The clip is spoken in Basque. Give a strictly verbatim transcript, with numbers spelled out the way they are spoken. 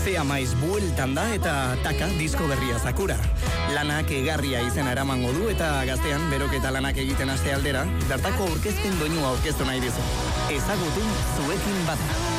Zea maiz bueltan da eta taka disko berria Sakura. Lanak egarria izena eramango du eta gaztean beroketa lanak egiten aste aldera, bertako aurkezpen doinua aurkeztu nahi dizu. Ezagutu zuekin bada.